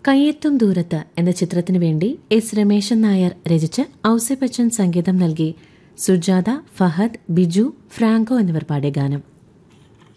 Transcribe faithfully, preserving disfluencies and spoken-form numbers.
കയ്യെത്തും ദൂരത്ത് എന്ന ചിത്രത്തിനു വേണ്ടി എസ് രമേശൻ നായർ രചിച്ച് ഔസേപ്പച്ചൻ സംഗീതം നൽകി സുജാത, ഫഹദ്, ബിജു, ഫ്രാങ്കോ എന്നിവർ പാടിയ ഗാനം.